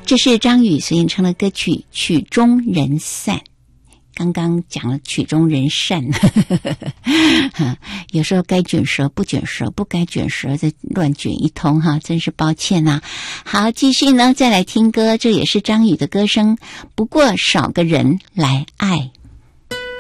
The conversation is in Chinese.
这是张宇所演唱的歌曲《曲终人散》。刚刚讲了曲终人散，有时候该卷舌不卷舌，不该卷舌再乱卷一通哈，真是抱歉呐。好，继续呢，再来听歌，这也是张宇的歌声。不过少个人来爱。